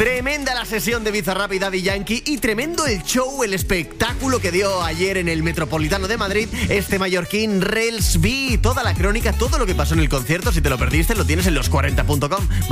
Tremenda la sesión de Bizarrap y Daddy Yankee y tremendo el show, el espectáculo que dio ayer en el Metropolitano de Madrid este mallorquín Rels B. Toda la crónica, todo lo que pasó en el concierto, si te lo perdiste, lo tienes en los40.com.